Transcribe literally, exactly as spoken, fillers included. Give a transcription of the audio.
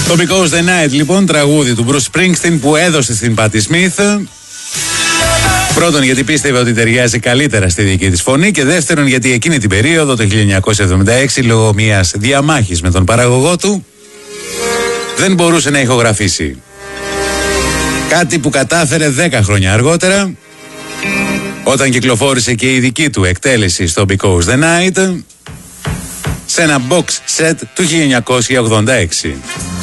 Το Because the Night, λοιπόν, τραγούδι του Bruce Springsteen που έδωσε στην Patti Smith. Πρώτον, γιατί πίστευε ότι ταιριάζει καλύτερα στη δική της φωνή, και δεύτερον, γιατί εκείνη την περίοδο, το χίλια εννιακόσια εβδομήντα έξι, λόγω μιας διαμάχης με τον παραγωγό του, δεν μπορούσε να ηχογραφήσει. Κάτι που κατάφερε δέκα χρόνια αργότερα, όταν κυκλοφόρησε και η δική του εκτέλεση στο Because the Night, σε ένα box set του χίλια εννιακόσια ογδόντα έξι.